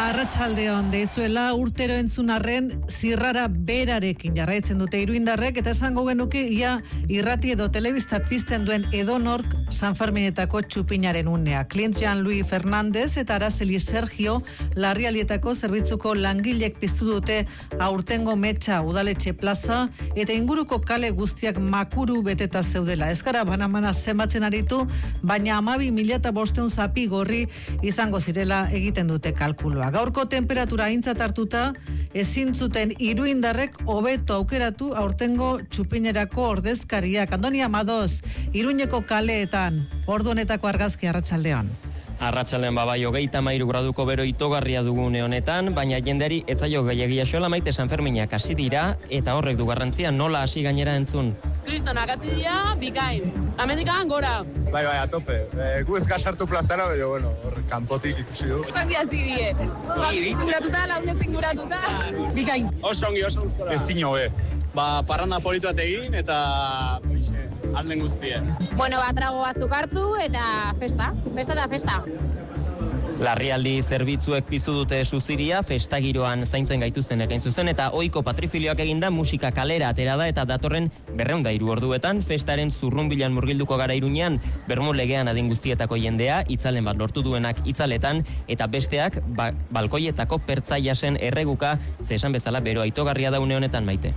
Arratsaldeon deizuela urtero entzunarren zirrara berarekin jarraitzen dute iruindarrek eta esango genuke ia irrati edo telebista pizten duen edonork San Ferminetako txupinaren unea. Clint Jean-Louis Fernández eta Araceli Sergio Larrialdietako zerbitzuko langilek piztu dute aurtengo Metxa udaletxe plaza eta inguruko kale guztiak makuru beteta zeudela. Ez gara banamana zenbatzen aritu, baina 12.500 zapi gorri izango zirela egiten dute kalkulua. Gaurko temperatura aintzat hartuta, ezin zuten iruindarrek hobeto aukeratu aurtengo txupinerako ordezkariak. Andoni Amadoz, Iruñeko kaleetan, ordu honetako argazki arratsaldean. Arratsaldean bai 33 graduko bero itogarria dugune honetan, baina jendeari ez zaio gehiagia xola maite San Ferminak hasi dira eta horrek du garrantzia nola hasi gainera entzun. Kristonak hasi dira bikain. Amerikan gora. Bai, a tope. Gu ez gasartu plazara, baina, bueno, hor kanpotik ikusi du. Osangi hasi die. Inguratuta, lagunez inguratuta. Bikain. Osongi, oso guztora. Ez zino, parranda politu bat egin eta alden guztien. Bueno, trago batzuk hartu eta festa. Festa eta festa. Larrialdi zerbitzuek piztu dute suziria, festa giroan zaintzen gaituzten egin zuzen eta ohiko patrifilioak eginda musika kalera atera da eta datorren 203 orduetan festaren zurrunbilan murgilduko gara Iruñean, Bermu legean adin guztietako jendea, itzalen bat lortu duenak itzaletan eta besteak balkoietako pertsaiasen erreguka, ze esan bezala beroa itogarria daune honetan maite.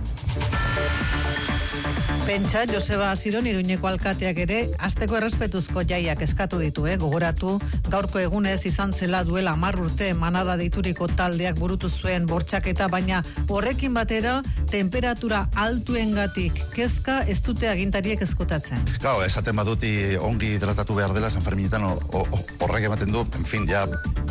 Pentsa, Joseba Asiron Iruñeko alkateak ere, asteko errespetuzko jaiak eskatu ditu, gogoratu, gaurko egunez izan zela duela 10 urte manada deituriko taldeak burutu zuen bortxaketa, baina horrekin batera, temperatura altuengatik kezka ez dute agintariek eskutatzen. Gau, esaten baduti ongi tratatu behar dela San Ferminetan horrek ematen du, en fin, ja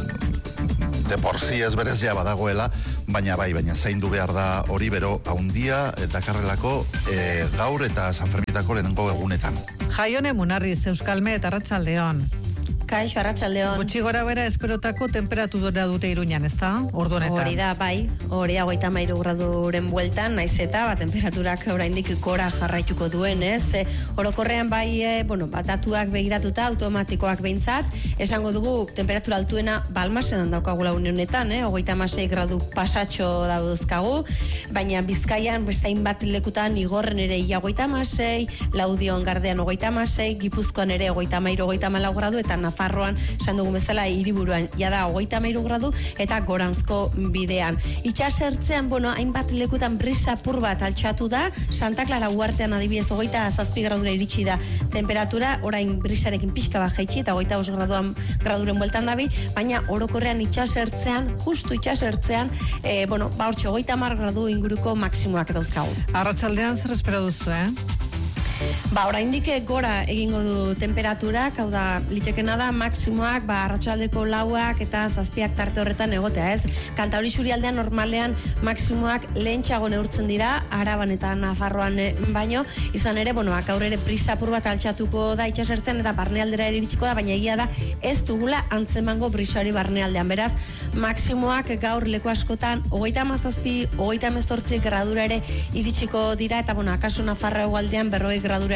de por sí ez berez ja badagoela, baina zaindu behar da hori bero haundia dakarrelako gaur eta San Ferminetako lehenengo egunetan. Jaione Munarriz, Euskalme eta Arratsaldeon. Kaixo, arratsaldeon. Gutxi gora bera esperotako temperatura dute Iruñan, ezta? Ordu honetan. Hori da, bai. Hori 33 graduren bueltan, naiz eta temperaturak oraindik gora jarraituko duen, ez? Orokorrean bai, datuak begiratuta automatikoak behintzat, esango dugu temperatura altuena Balmasenan daukagula une honetan, 36 gradu pasatxo dauzkagu, baina Bizkaian beste hainbat lekutan Igorren ere 36, Laudion Gardean 36, Gipuzkoan ere 33-34 gradu eta Nafarroan, esan dugu bezala, hiriburuan jada 33 gradu eta Goranzko bidean. Itxasertzean, hainbat lekutan brisa apur bat altxatu da, Santa Clara uartean adibidez 27 gradura iritsi da temperatura, orain brisarekin pixka bat jaitsi eta 25 graduren bueltan dabi, baina orokorrean itxasertzean, justu itxasertzean, hortxe 30 gradu inguruko maksimoak dauzkagu. Arratsaldean zer espero duzu, Oraindik gora egingo du temperaturak, hau da, litekena da, maksimoak, arratsaldeko 4ak eta 7ak tarte horretan egotea, ez? Kantauri Xurialdean normalean maksimoak lehentxago neurtzen dira, Araban eta Nafarroan baino, izan ere, gaur ere prisa apur bat altxatuko da itxasertzen eta barnealdera ere iritsiko da, baina egia da ez dugula antzemango brisari barnealdean, beraz, maksimoak gaur leku askotan 37, 38 gradura ere iritsiko dira, eta akaso Nafarroa hegoaldean 40 gradura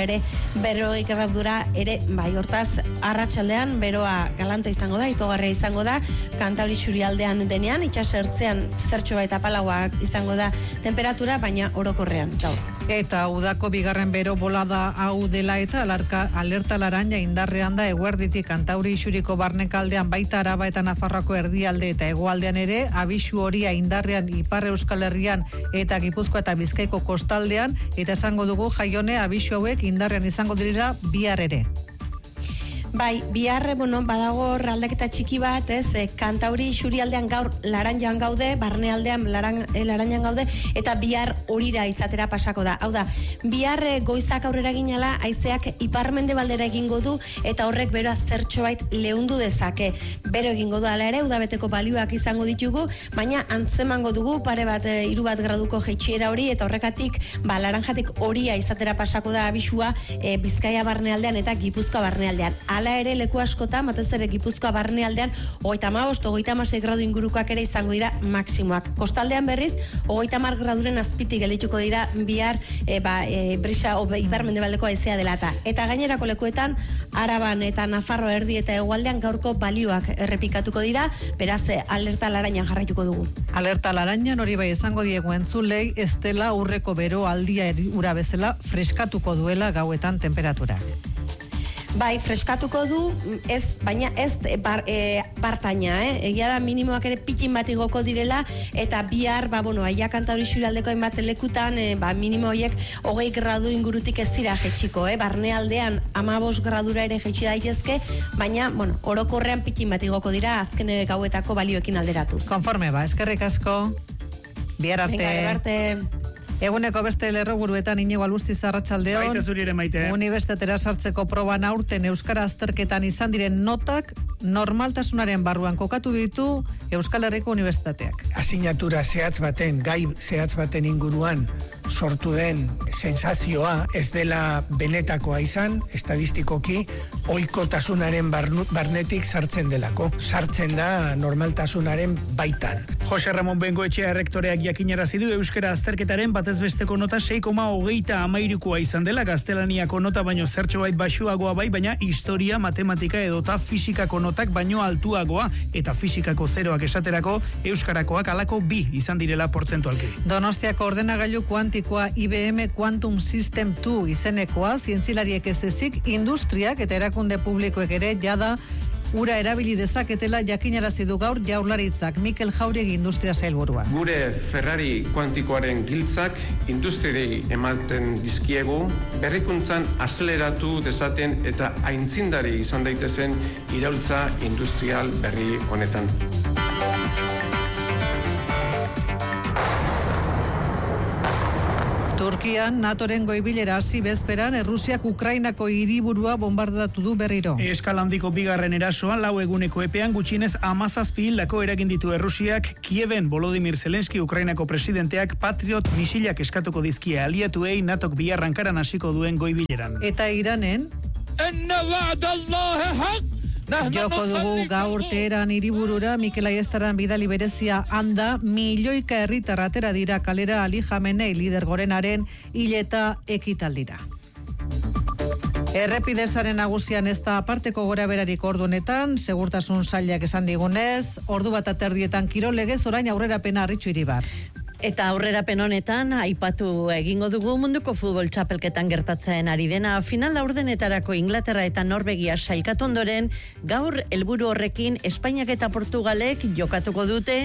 ere, hortaz, arratsaldean beroa galanta izango da, itogarria izango da, Kantauri Xurialdean denean, itxasertzean zertxo bat apalagoa izango da temperatura, baina orokorrean, gaur. Eta udako bigarren bero bolada hau dela eta alerta laranja indarrean da eguerditik Kantauri Xuriko barnekaldean baita Araba eta Nafarroako erdialde eta hegoaldean ere, abisu horia indarrean Ipar Euskal Herrian eta Gipuzkoa eta Bizkaiko kostaldean, eta esango dugu Jaione abisu hauek indarrean izango dira bihar ere. Bai, bihar, badago aldaketa txiki bat, ez, Kantauri Xurialdean gaur laranjan gaude, barnealdean laranjan gaude, eta bihar horira izatera pasako da. Hau da, bihar goizak aurrera ginala, haizeak ipar-mendebaldera egingo du, eta horrek beroa zertxo bait leundu dezake. Bero egingo du ala ere, udabeteko balioak izango ditugu, baina antzemango dugu, pare bat, 3 bat graduko jeitsiera hori, eta horrekatik, laranjatik horia izatera pasako da abisua, Bizkaia barnealdean eta Gipuzkoa barnealdean. hala ere leku askotan, batez ere Gipuzkoa barnealdean, 35-36 gradu ingurukoak ere izango dira maksimoak. Kostaldean berriz, 30 graduren azpitik geldituko dira bihar brisa ipar-mendebaldeko haizea dela eta gainerako lekuetan Araban eta Nafarro erdi eta hegoaldean gaurko balioak errepikatuko dira, beraz alerta larainan jarraituko dugu. Alerta larainan hori bai esango diegu entzulei, ez dela urreko bero aldia ura bezala freskatuko duela gauetan temperaturak. Bai, freskatuko du, baina ez bartaina, Egia da minimoak ere pitin bat igoko direla, eta bihar, Aia Kantauri Xuraldeko hainbat lekutan, minimo horiek 20 gradu ingurutik ez dira jetxiko, Barnealdean 15 gradura ere jetxi daitezke, baina, orokorrean pitin bat igoko dira, azken gauetako balioekin alderatuz. Konforme eskerrik asko, bihar arte. Venga, arte. Eguneko beste lerroburuetan Inigo Alustiz arratsaldeon. Baita zuri ere maite. Unibertsitatera sartzeko proban aurten euskara azterketan izan diren notak normaltasunaren barruan kokatu ditu Euskal Herriko Unibertsitateak. Asignatura zehatz baten, gai zehatz baten inguruan sortu den sensazioa ez dela benetakoa izan, estadistikoki ohikotasunaren barnetik sartzen delako. Sartzen da normaltasunaren baitan. Jose Ramon Bengoetxea errektoreak jakinarazi du euskara azterketaren batez besteko nota 6,23koa izan dela, gaztelaniako nota baino zertxobait baxuagoa bai, baina historia, matematika edota fisikako notak baino altuagoa, eta fisikako zeroak esaterako euskarakoak alako 2 izan direla portzentualki. Donostiako ordenagailu kuantikoa IBM Quantum System 2 izenekoa, zientzilariek ez ezik, industriak eta erakunde publikoek ere jada ura erabili dezaketela jakinarazi du gaur Jaurlaritzak. Mikel Jauregi industria sailburua. Gure Ferrari kuantikoaren giltzak industriei ematen dizkiegu, berrikuntzan azeleratu dezaten eta aintzindari izan daitezen iraultza industrial berri honetan. Turkian, NATOren goibilera hasi bezperan, Errusiak Ukrainako hiriburua bombardatu du berriro. Eskala handiko bigarren erasoa 4 eguneko epean gutxienez 17 hildako eragin ditu Errusiak. Kieven Volodymyr Zelenski Ukrainako presidenteak Patriot misilak eskatuko dizkie aliatuei NATOk bihar Ankaran hasiko duen goibileran. Eta Iranen joko dugu gaur Teheran hiriburura, Mikel Aiestaran bidali berezia handa, milioika herritar atera dira kalera Ali Khamenei lider gorenaren hileta ekitaldira. Errepidezaren nagusian ez da aparteko gora berarik ordunetan, segurtasun sailak esan digunez, ordu bat aterdietan kirolegez orain aurrerapena Arritxu Iribar. Eta aurrerapen honetan aipatu egingo dugu munduko futbol txapelketan gertatzen ari dena. Final laurdenetarako Inglaterra eta Norvegia sailkatu ondoren, gaur helburu horrekin Espainiak eta Portugalek jokatuko dute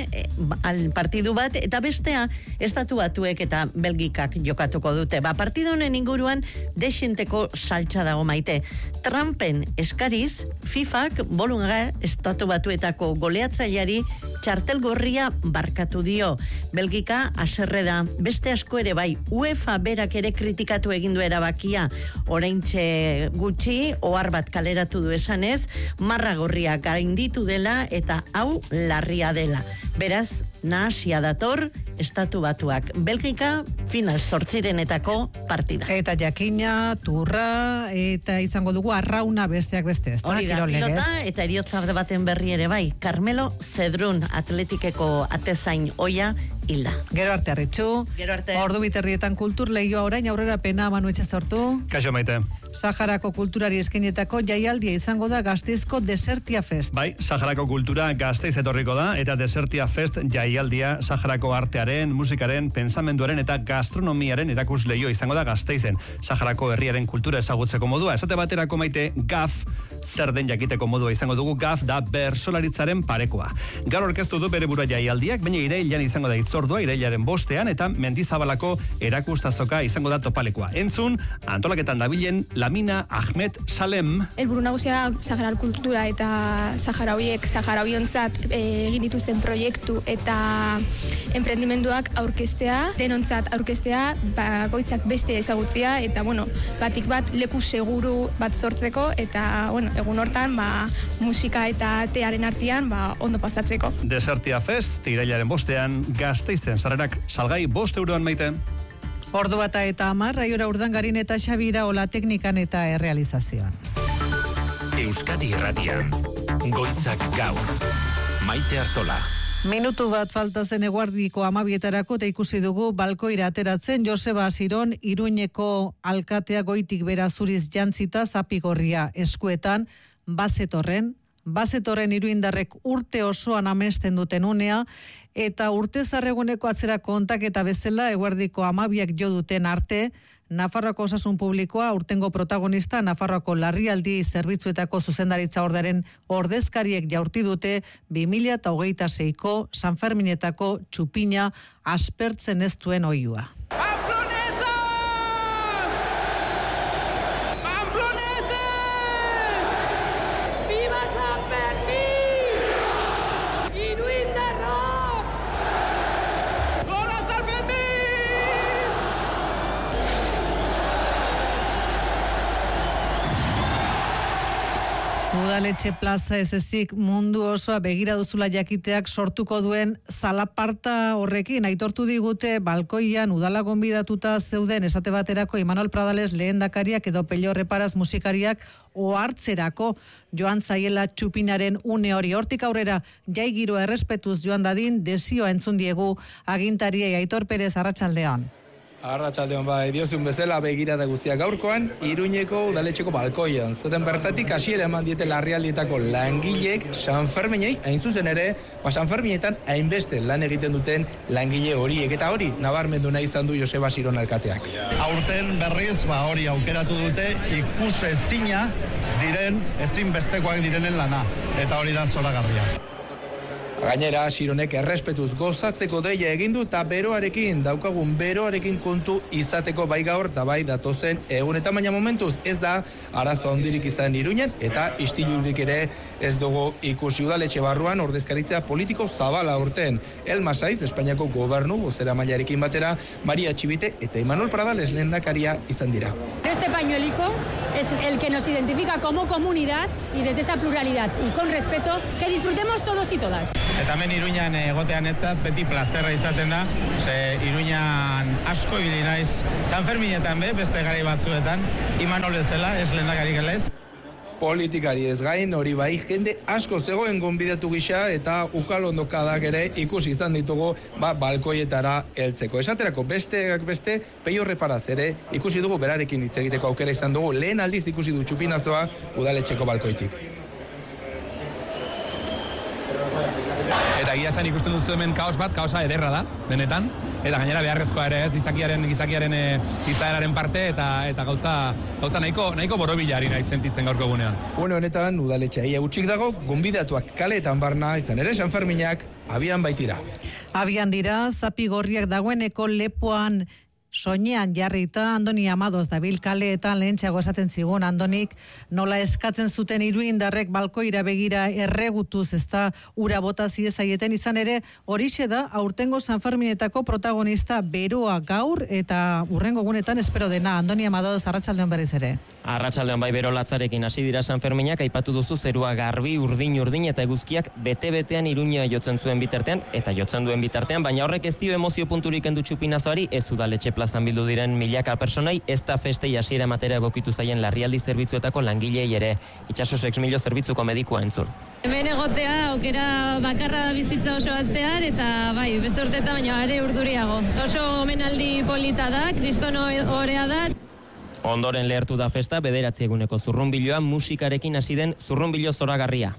partidu bat, eta bestea Estatu Batuek eta Belgikak jokatuko dute. Partidu honen inguruan desinteko saltza dago maite. Trumpen eskariz, FIFAk bolunga Estatu Batuetako goleatzaileari txartel gorria barkatu dio. Belgika haserre da, beste asko ere bai, UEFA berak ere kritikatu egin du erabakia. Oraintxe gutxi, ohar bat kaleratu du esanez, marra gorria gainditu dela eta hau larria dela. Beraz, nahasia dator Estatu Batuak. Belgika final 8renetako partida. Eta jakina, turra, eta izango dugu arrauna besteak beste. Hori da, pilota eta eriotza baten berri ere bai. Carmelo Zedrun atletikeko atezain oia hilda. Gero arte Arritxu. Gero arte. Ordu biterrietan kultur lehioa orain aurrera pena Manu Etxezortu. Kaixo maite. Saharako kulturari eskainetako jaialdia izango da Gasteizko Desertia Fest. Bai, Saharako kultura Gasteiz etorriko da, eta Desertia Fest jaialdia Saharako artearen, musikaren, pensamenduaren eta gastronomiaren erakusleio izango da Gasteizen. Saharako herriaren kultura ezagutzeko modua, esate baterako maite GAF, zer den jakiteko modua izango dugu. GAF da bersolaritzaren parekoa. Gaur orkestu du bere burua jaialdiak, baina irailean izango da hitzordua, irailaren 5ean, eta Mendizabalako erakustazoka izango da topalekoa. Entzun, antolaketan dabilen Lamina Ahmed Salem. Helburu nagusia Saharar kultura eta Saharauiontzat egin dituzten proiektu eta enprendimenduak aurkeztea, denontzat aurkeztea, bakoitzak beste ezagutzea, eta batik bat leku seguru bat sortzeko, eta egun hortan musika eta tearen artean ondo pasatzeko. Desertia Fest, irailaren 5ean, Gasteizen sarrerak salgai 5 euroan maite. Ordu bata eta 10, Raiora Urdangarin eta Xabira Ola teknikan eta errealizazioan. Euskadi Irratian. Goizak gaur. Maite Artola. Minutu bat falta zen eguardiko 12etarako eta ikusi dugu balkoira ateratzen Joseba Asiron Iruñeko alkatea goitik bera zuriz jantzita zapigorria eskuetan bazetorren Iruindarrek urte osoan amesten duten unea eta urte zarreguneko atzera kontak eta bezala eguardiko 12ak jo duten arte Nafarroako Osasun Publikoa urtengo protagonista Nafarroako larrialdi zerbitzuetako zuzendaritza ordearen ordezkariek jaurti dute 2026ko Sanferminetako txupina aspertzen ez duen oihua. Udaletxe plaza ez ezik mundu osoa begira duzula jakiteak sortuko duen zalaparta horrekin aitortu digute balkoian udala gonbidatuta zeuden esate baterako Imanol Pradales lehendakariak edo Pello Reparaz musikariak ohartzerako joan zaiela txupinaren une hori. Hortik aurrera jai giroa errespetuz joan dadin desioa entzun diegu agintariei. Aitor Perez, arratsaldean. Arratsaldeon bai, diozun bezala begirada guztiak gaurkoan Iruñeko udaletxeko balkoian. Zaten bertatik hasiera eman diete larrialdietako langilek Sanferminei, hain zuzen ere, Sanferminetan hainbeste lan egiten duten langile horiek eta hori nabarmendu nahi izan du Joseba Asiron alkateak. Aurten berriz hori aukeratu dute ikusezina diren ezinbestekoak direnen lana eta hori da zoragarria. Gainera, Asironek errespetuz gozatzeko deia egin du eta daukagun beroarekin kontu izateko bai gaur eta bai datozen egunetan, baina momentuz ez da arazo handirik izan Iruñen eta istilurik ere ez dugu ikusi. Udaletxe barruan ordezkaritza politiko zabala urten. Elma Saiz, Espainiako gobernu bozera mailarekin batera, Maria Txibite eta Imanol Pradales lehendakaria izan dira. Este pañuelico es el que nos identifica como comunidad y desde esa pluralidad y con respeto que disfrutemos todos y todas. Eta hemen Iruñan egotean etzat beti plazerra izaten da, Iruñan asko ibili naiz Sanferminetan beste garai batzuetan, Imanol bezala, ez lehendakari gelez. Politikari ez gain, hori bai, jende asko zegoen gonbidatu gisa eta ukalondokadak ere ikusi izan ditugu balkoietara heltzeko. Esaterako besteak beste, Pello Reparaz ere ikusi dugu berarekin hitz egiteko aukera izan dugu, lehen aldiz ikusi du txupinazoa udaletxeko balkoitik. Eta egia esan ikusten duzu hemen kaosa ederra da, benetan, eta gainera beharrezkoa ere ez, gizakiaren izaeraren parte, eta gauza nahiko borobilari nahi sentitzen gaurko egunean. Bueno, honetan, udaletxea ia gutxik dago, gonbidatuak kaleetan barna, izan ere Sanferminak abian baitira. Abian dira, zapigorriak dagoeneko lepoan soinean jarrita Andoni Amadoz dabil kaleetan lehentxeago esaten zigun Andonik nola eskatzen zuten Iruindarrek balkoira begira erregutuz ezta ura bota ziezaieten izan ere horixe da aurtengo Sanferminetako protagonista beroa gaur eta hurrengo egunetan espero dena. Andoni Amadoz, arratsaldeon berriz ere. Arratsaldeon bai bero latzarekin hasi dira Sanferminak, aipatu duzu zerua garbi urdin eta eguzkiak bete-betean Iruña jotzen zuen bitartean eta jotzen duen bitartean, baina horrek ez dio emozio punturik endu txupinazoari, ez udaletxe plazan bildu diren milaka personai, ez da festei hasiera ematera egokitu zaien larrialdi zerbitzuetako langilei ere. Itxaso Sexmillo zerbitzuko medikua entzun. Hemen egotea aukera bakarra da bizitza oso batzean eta bai, beste urteetan baina are urduriago. Oso omenaldi polita da, kristono orea da. Ondoren lehertu da festa, 9 eguneko zurrunbiloa musikarekin hasi den zurrunbilo zoragarria.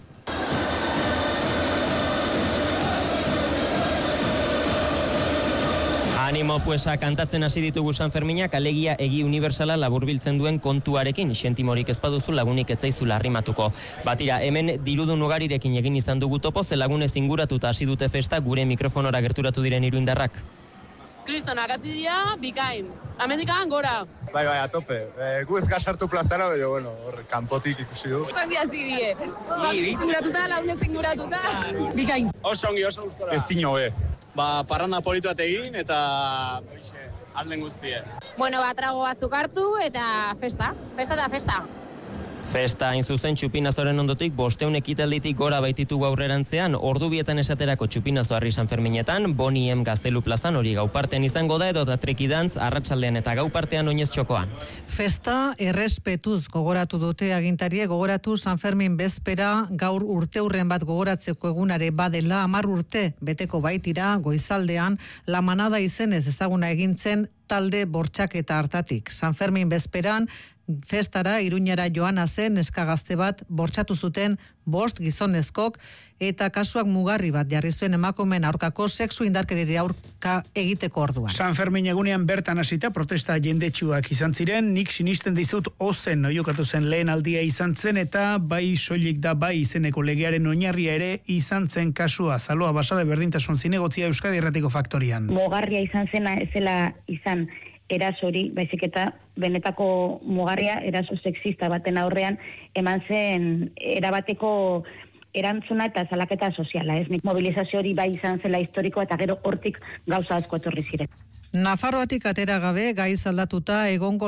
Animo puesa kantatzen hasi ditugu Sanferminak, alegia egi universala laburbiltzen duen kontuarekin, xentimorik ez baduzu lagunik ez zaizu larrimatuko. Batira, hemen dirudun ugarirekin egin izan dugu topo, ze lagunez inguratuta hasi dute festa gure mikrofonora gerturatu diren iruindarrak. Kristonak hasi dira, bikain. Amendikan gora. Bai, atope. Gu ez gasartu plazara, baina, bueno, hor, kanpotik ikusi du. Osangi hasi die. Inguratuta, lagunez inguratuta. Bikain. Osongi, oso gustora. Ez zino, parranda politu bat egin, eta alden guztie. Bueno, trago batzuk hartu, eta festa. Festa eta festa. Festa hain zuzen Txupinazoren ondotik 500 ekitalditik gora baititu aurrerantzean, ordubietan esaterako Txupinazo San Ferminetan, Boniem Gaztelu plazan hori gaupartean izango da, edo Trekidantz arratsaldean eta gaupartean Oinez txokoan. Festa errespetuz gogoratu dute agintarie, gogoratu San Fermin bezpera gaur urteurren bat gogoratzeko egunare badela, 10 urte beteko baitira goizaldean La Manada izenez ezaguna egintzen talde bortxaketa hartatik. San Fermin bezperan festara Iruñara joana zen neska gazte bat bortxatu zuten 5 gizonezkok eta kasuak mugarri bat jarri zuen emakumeen aurkako sexu indarkeriari aurka egiteko orduan. San Fermin egunean bertan hasita protesta jendetsuak izan ziren, nik sinisten dizut ozen oiokatu zen lehen aldia izan zen eta bai soilik da bai izeneko legearen oinarria ere izan zen kasua. Zaloa Basade berdintasun zinegotzia Euskadi Irratiko Faktorian. Mugarria izan zena ezela izan erasori, baizik eta benetako mugarria eraso sexista baten aurrean eman zen erabateko erantzuna eta salaketa soziala, ez? Mobilizazio hori bai izan zela historikoa eta gero hortik gauza asko etorri ziren. Nafarroatik atera gabe gaiz aldatuta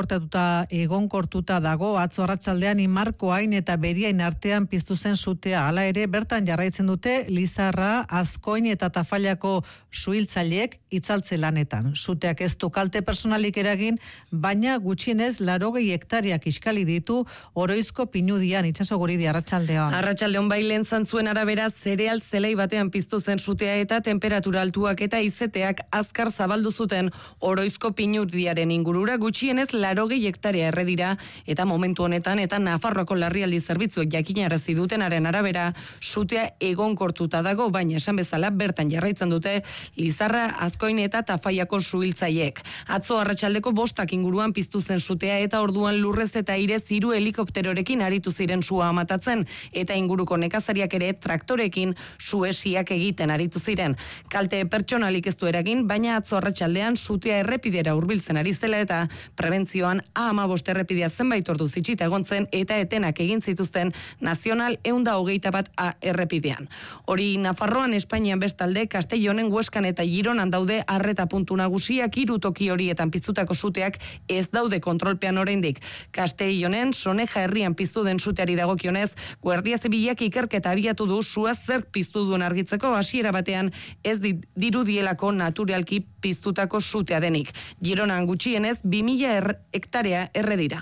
egonkortuta dago atzo arratsaldean Imarkoain eta Beriain artean piztu zen sutea. Hala ere bertan jarraitzen dute Lizarra, Azkoin eta Tafallako suhiltzaileek itzaltze lanetan. Suteak ez du kalte personalik eragin, baina gutxienez 80 hektariak iskali ditu Oroizko Pinudian. Itxaso Guridi, arratsaldean. Arratsaldeon bai lehen zantzuen arabera zereal zelei batean piztu zen sutea eta temperatura altuak eta izeteak azkar zabaldu zuten Oroizko Pinudiaren ingurura gutxienez 80 hektarea erredira eta momentu honetan eta Nafarroako larrialdi zerbitzuek jakinarazi dutenaren arabera sutea egonkortuta dago, baina esan bezala bertan jarraitzen dute Lizarra, Azkoin eta Tafaiako suhiltzaileek. Atzo arratsaldeko 5 inguruan piztu zen sutea eta orduan lurrez eta airez 3 helikopterorekin aritu ziren sua amatatzen eta inguruko nekazariak ere traktorekin suesiak egiten aritu ziren. Kalte pertsonalik ez du eragin, baina atzo arratsaldean sutea errepidera hurbiltzen ari zela eta prebentzioan A15 errepidea zenbait ordu itxita egon zen eta etenak egin zituzten Nazional 121A errepidean. Hori Nafarroan, Espainian bestalde, Castellonen, Huescan eta Gironan daude arreta puntu nagusiak. 3 toki horietan piztutako suteak ez daude kontrolpean oraindik. Castellonen Soneja herrian piztu den suteari dagokionez, Guardia Zibilak ikerketa abiatu du sua zer piztu duen argitzeko, hasiera batean ez dirudielako naturalki piztutako sutea denik. Gironan gutxienez 2000 hektarea erredira.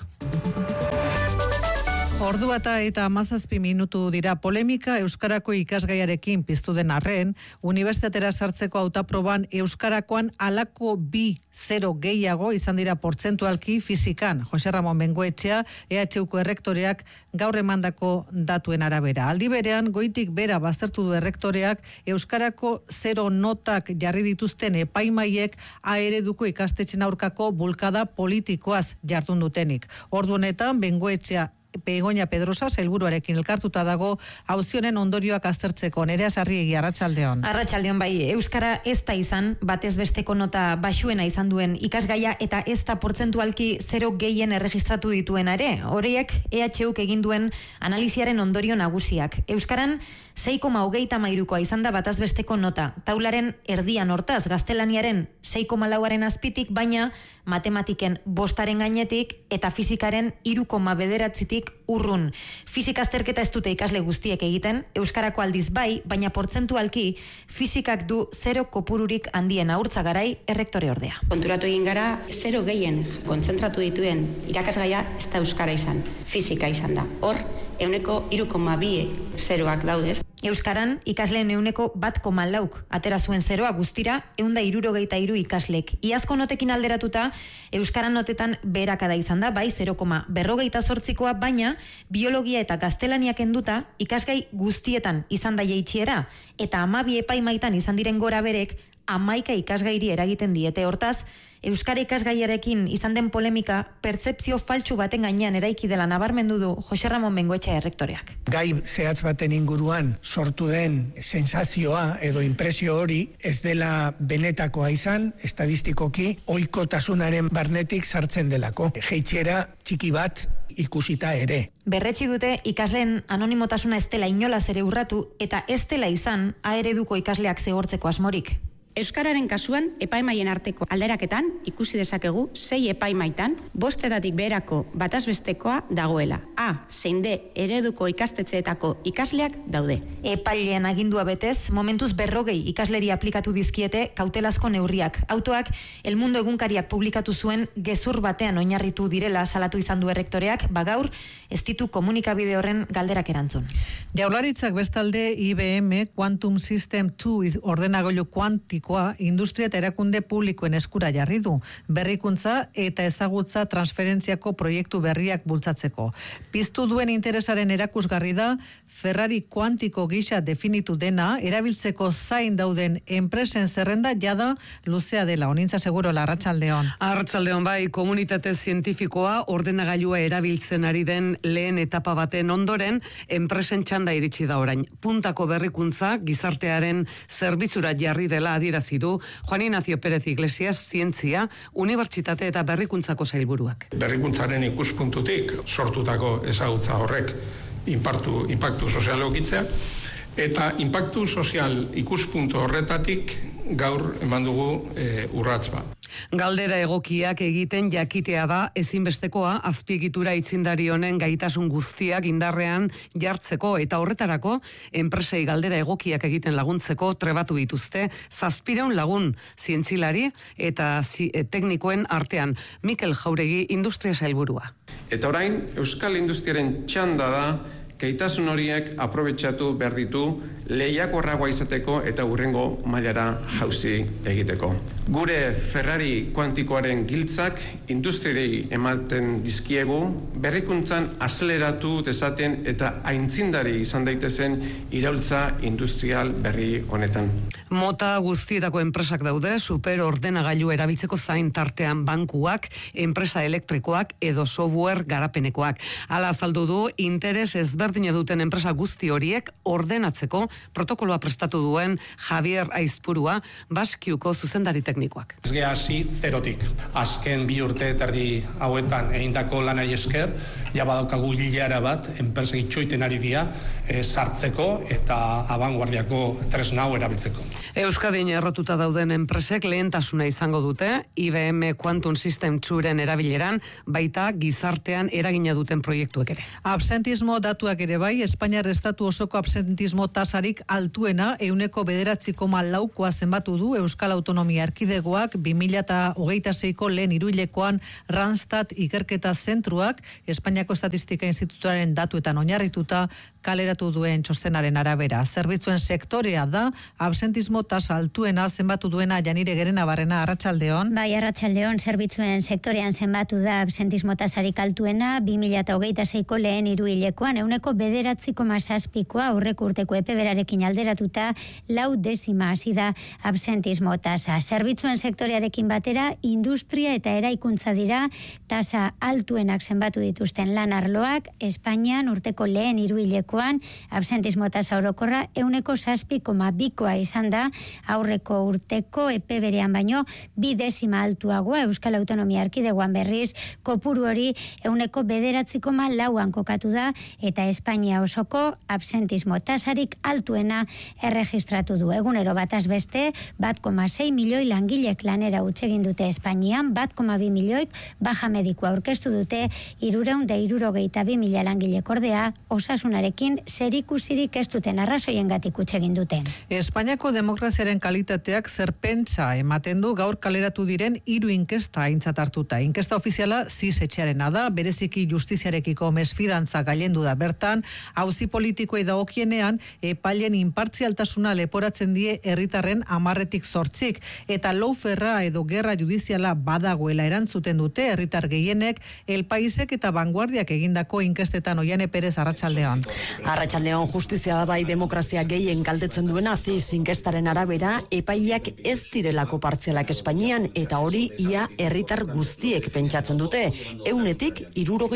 Ordubata eta 17 minutu dira polemika Euskarako ikasgaiarekin piztu den arren, unibertsitatera sartzeko hautaproban Euskarakoan halako 2-0 gehiago izan dira portzentualki fizikan. Jose Ramon Bengoetxea, EHUko errektoreak gaur emandako datuen arabera. Aldi berean, goitik bera baztertu du errektoreak Euskarako 0 notak jarri dituzten epaimaiek A ereduko ikastetxen aurkako bulkada politikoaz jardun dutenik. Ordu honetan, Bengoetxea Begoña Pedrosa sailburuarekin elkartuta dago auzionen ondorioak aztertzeko. Nerea Sarriegi, arratsaldeon. Arratsaldeon bai, euskara ez da izan batez besteko nota baxuena izan duen ikasgaia eta ez da portzentualki 0 gehien erregistratu dituena ere. Horiek EHUk egin duen analisiaren ondorio nagusiak. Euskaran 6,23koa izan da bataz besteko nota. Taularen erdian hortaz, gaztelaniaren 6,4aren azpitik, baina matematiken 5aren gainetik eta fizikaren 3,9tik urrun. Fizika azterketa ez dute ikasle guztiek egiten, euskarako aldiz bai, baina portzentualki fizikak du 0 kopururik handien. Urtzagarai, errektore ordea. Konturatu egin gara 0 gehien kontzentratu dituen irakasgaia ez da euskara izan, fizika izan da. Hor, 3,2 zeroak daudez. Euskaran, ikasleen 1,4 atera zuen 0 guztira 163 ikaslek. Iazko notekin alderatuta, euskaran notetan beherakada izan da, bai 0,48koa, baina biologia eta gaztelaniak enduta ikasgai guztietan izan da jaitsiera, eta 12 epaimaitan izan diren gora berek 11 ikasgairi eragiten diete. Hortaz, euskara ikasgaiarekin izan den polemika pertzepzio faltsu baten gainean eraiki dela nabarmendu du Jose Ramon Bengoetxea errektoreak. Gai zehatz baten inguruan sortu den sensazioa edo impresio hori ez dela benetakoa izan, estadistikoki ohikotasunaren barnetik sartzen delako. Jaitsiera txiki bat ikusita ere. Berretsi dute ikasleen anonimotasuna ez dela inolaz ere urratu eta ez dela izan A ereduko ikasleak zigortzeko asmorik. Euskararen kasuan, epaimaien arteko alderaketan ikusi dezakegu 6 epaimaitan 5 beherako batazbestekoa dagoela. A, zein D, ereduko ikastetxeetako ikasleak daude. Epaileen agindua betez, momentuz 40 ikasleri aplikatu dizkiete kautelazko neurriak. Autoak, El Mundo egunkariak publikatu zuen gezur batean oinarritu direla salatu izan du errektoreak, bagaur, ez ditu komunikabide horren galderak erantzun. Jaurlaritzak bestalde IBM Quantum System 2 ordenagailu kuantikoa industria eta erakunde publikoen eskura jarri du, berrikuntza eta ezagutza transferentziako proiektu berriak bultzatzeko. Piztu duen interesaren erakusgarri da Ferrari kuantiko gisa definitu dena erabiltzeko zain dauden enpresen zerrenda jada luzea dela. Onintza seguro Arratsaldeon. Arratsaldeon bai, komunitate zientifikoa ordenagailua erabiltzen ari den lehen etapa baten ondoren enpresen txanda iritsi da orain. Puntako berrikuntza gizartearen zerbitzura jarri dela adierazi du Juan Ignacio Pérez Iglesias Zientzia, Unibertsitate eta Berrikuntzako sailburuak. Berrikuntzaren ikuspuntutik sortutako ezagutza horrek inpaktu sozial egokitzea, eta inpaktu sozial ikuspuntu horretatik gaur eman dugu urrats bat. Galdera egokiak egiten jakitea da ezinbestekoa azpiegitura aitzindari honen gaitasun guztiak indarrean jartzeko eta horretarako enpresei galdera egokiak egiten laguntzeko trebatu dituzte 700 lagun zientzilari eta teknikoen artean. Mikel Jauregi industria sailburua. Eta orain euskal industriaren txanda da gaitasun horiek aprobetxatu behar ditu lehiakorragoa izateko eta hurrengo mailara jauzi egiteko. Gure Ferrari kuantikoaren giltzak industriei ematen dizkiegu berrikuntzan azeleratu dezaten eta aintzindari izan daitezen iraultza industrial berri honetan. Mota guztietako enpresak daude, superordenagailu erabiltzeko zain tartean bankuak, enpresa elektrikoak edo software garapenekoak. Hala azaldu du interes ezberdina duten enpresa guzti horiek ordenatzeko protokoloa prestatu duen Javier Aizpurua, Baskiuko zuzendari teknikoak. Ez geha hasi zerotik. Azken 2 urte terdi hauetan egindako lanari esker, ja badaukagu hilara bat, enpresa itxoiten ari dira sartzeko eta abanguardiako tresna hau erabiltzeko. Euskadin errotuta dauden enpresek lehentasuna izango dute, IBM Quantum System 2-ren erabileran, baita gizartean eragina duten proiektuek ere. Absentismo datuak ere bai, Espainiar estatu osoko absentismo tasarik altuena 9,9,4 zenbatu du Euskal Autonomia Erkidegoak 2026ko lehen hiruhilekoan Randstad ikerketa zentruak Espainiako Estatistika Institutuaren datuetan oinarrituta kaleratu duen txostenaren arabera. Zerbitzuen sektorea da absentismo tasa altuena zenbatu duena Janire Gerenabarrena. Arratsaldeon. Bai, arratsaldeon, zerbitzuen sektorean zenbatu da absentismo tasarik altuena 2026ko lehen hiruhilekoan 9,9,7koa aurreko urteko epeberarekin alderatuta 0,4 hasi da absentismo tasa. Zerbitzuen sektorearekin batera industria eta eraikuntza dira tasa altuenak zenbatu dituzten lan arloak. Espainian urteko lehen hiruhilekoan absentismo tasa orokorra 0,7,2koa izan da aurreko urteko epeberean baino 0,2 altuagoa. Euskal Autonomia Erkidegoan berriz kopuru hori 0,9,4an kokatu da eta Espainia osoko absentismo tasarik altuena erregistratu du. Egunero bataz beste 1,6 milioi langilek lanera utzi egin dute Espainian, 1,2 milioik baja medikua aurkeztu dute, 362.000 langilek ordea osasunarekin zerikusirik ez duten arrazoiengatik utzi egin dute. Espainiako demokraziaren kalitateak zer pentsa ematen du gaur kaleratu diren 3 inkesta aintzat hartuta. Inkesta ofiziala ZIS etxearena da, bereziki justiziarekiko mesfidantza gailendu da bertan, auzi politikoei dagokienean epailen inpartzialtasuna leporatzen die herritarren 10/8 eta lawfarera edo gerra judiziala badagoela erantzuten dute herritar gehienek El Paisek eta Vanguardiak egindako inkestetan. Oiane Perez, arratsaldeon. Arratsaldeon, justizia da bai demokrazia gehien kaltetzen duena ZIS inkestaren arabera epaileak ez direlako partzialak Espainian eta hori ia herritar guztiek pentsatzen dute. 100tik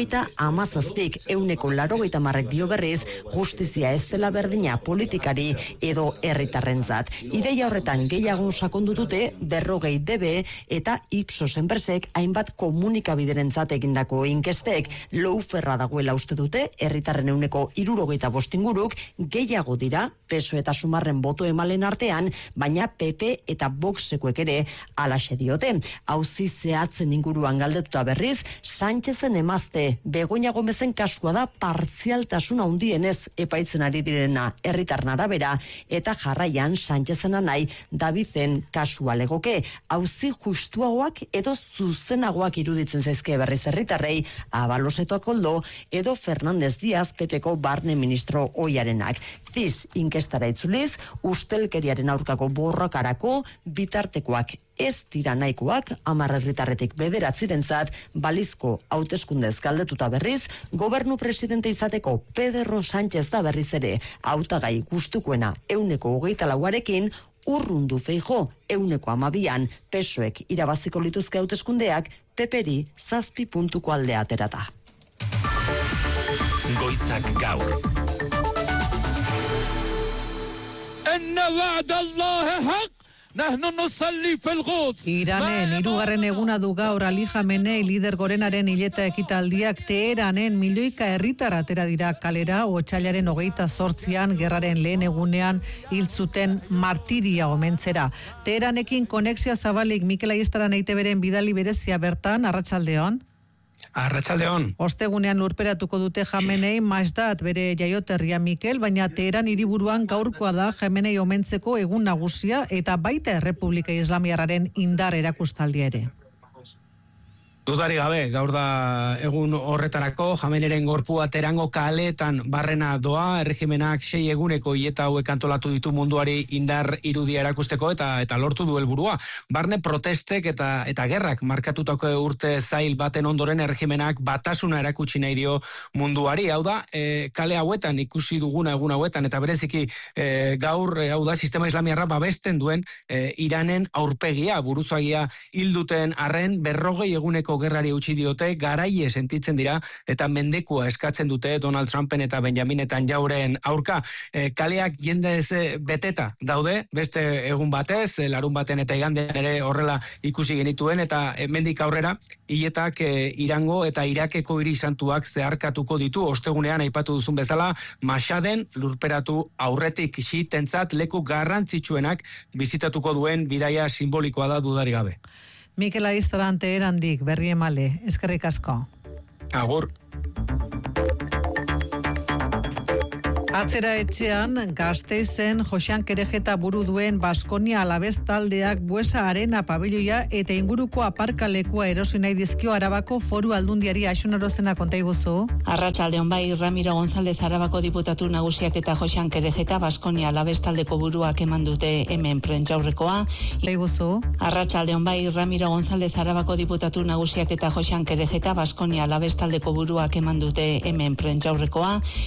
77, 180 dio berriz justizia ez dela berdina politikari edo herritarrentzat. Ideia horretan gehiago sakondu dute 40 DB eta Ipsos enpresek hainbat komunikabiderentzat egindako inkestek. Louferra dagoela uste dute, herritarren 65 inguruk gehiago dira PSOE eta Sumarren boto emalen artean, baina PP eta Voxekoek ere alaxe diote. Auzi zehatzen inguruan galdetuta berriz, Sánchezen emazte Begoña Gomezen kasua da partzialtasun handienez epaitzen ari direna herritarren arabera, eta jarraian Sánchezena nahi Davizen kasua legoke. Auzi justuagoak edo zuzenagoak iruditzen zaizkie berriz herritarrei Abaloseto Koldo edo Fernández Díaz PPko barne ministro ohiarenak. CIS inkestara itzuliz, ustelkeriaren aurkako borrokarako bitartekoak ez dira nahikoak 10 herritarretik 9 balizko hauteskundez galdetuta berriz, gobernu presidente izateko Pedro Sánchez da berriz ere hautagai gustukoena 24%, urrundu Feijóo 12%, PSOEk irabaziko lituzke hauteskundeak PPri 7 puntuko aldea aterata. Goizak gaur. Iranen hirugarren eguna du gaur Ali Khamenei lider gorenaren hileta ekitaldiak Teheranen milioika herritar atera dira kalera otsailaren 28an gerraren lehen egunean hil zuten martiria omentzera. Teheranekin konexioa zabalik Mikel Aiestaran EITBren bidali berezia bertan, arratsaldeon. Arratsaldeon. Ostegunean lurperatuko dute Khamenei Masdat bere jaioterria Mikel, baina Teheran hiriburuan gaurkoa da Khamenei omentzeko egun nagusia eta baita Errepublika Islamiarraren indar erakustaldia ere. Dudari gabe, gaur da egun horretarako, Khameneiren gorpua Teherango kaleetan barrena doa, erregimenak 6 eguneko hileta hauek antolatu ditu munduari indar irudia erakusteko eta lortu du helburua. Barne protestek eta gerrak markatutako urte zail baten ondoren erregimenak batasuna erakutsi nahi dio munduari. Hau da, kale hauetan ikusi duguna egun hauetan eta bereziki gaur, hau da, sistema islamiarra babesten duen Iranen aurpegia, buruzagia hilduten arren 40 eguneko gerrari utzi diote, garaie sentitzen dira eta mendekua eskatzen dute Donald Trumpen eta Benjamin Netanyahuen aurka. Kaleak jendez beteta daude, beste egun batez, larun baten eta igandean ere horrela ikusi genituen, eta hemendik aurrera hiletak Irango eta Irakeko hiri santuak zeharkatuko ditu. Ostegunean aipatu duzun bezala, Mashaden lurperatu aurretik xiitentzat leku garrantzitsuenak bizitatuko duen bidaia simbolikoa da dudari gabe. Mikel Aiestaran Teherandik berri emale, eskerrik asko. Agur. Atzera etxean, Gasteizen Josean Kerejeta buru duen Baskonia Alavés taldeak Buesa Arena pabiloia eta inguruko aparkalekua erosi nahi dizkio Arabako Foru Aldundiari. Axun Orozena konta iguzu. Arratsaldeon bai, Ramiro González Arabako diputatu nagusiak eta Josean Kerejeta Baskonia Alavés taldeko buruak eman dute hemen prentsaurrekoa. Iguzu. Arratsaldeon bai, Ramiro González Arabako diputatu nagusiak eta Josean Kerejeta Baskonia Alavés taldeko buruak eman dute hemen prentsaurrekoa.